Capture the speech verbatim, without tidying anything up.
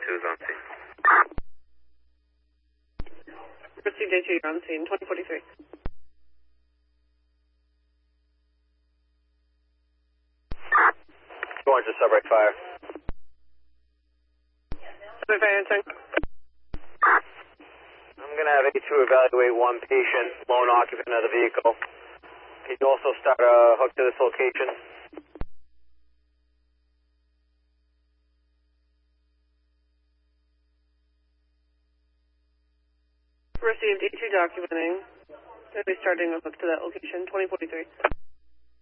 two is on scene. Received A two, you're on scene, twenty forty-three. Going to subrate fire. Subrate fire, answering. I'm going to have A two evaluate one patient, lone occupant of the vehicle. Can you also start a hook to this location? Received A two documenting. Going to be starting a hook to that location, twenty forty-three.